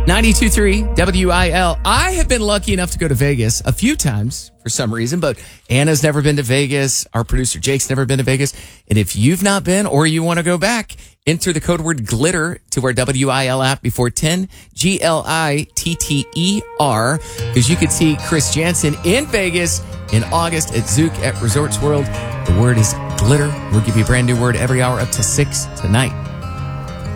92.3 WIL. I have been lucky enough to go to Vegas a few times for some reason, but Anna's never been to Vegas. Our producer Jake's never been to Vegas. And if you've not been or you want to go back, enter the code word glitter to our WIL app before 10, GLITTER, because you could see Chris Jansen in Vegas in August at Zouk at Resorts World. The word is glitter. We'll give you a brand new word every hour up to 6 tonight.